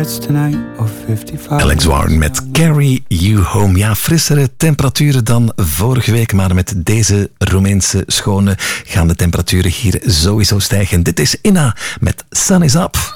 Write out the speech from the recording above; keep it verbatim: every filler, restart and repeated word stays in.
Cigarettes tonight or fifty-five. Alex Warren met Carry You Home. Ja, frissere temperaturen dan vorige week, maar met deze Roemeense schone gaan de temperaturen hier sowieso stijgen. Dit is Inna met Sun Is Up.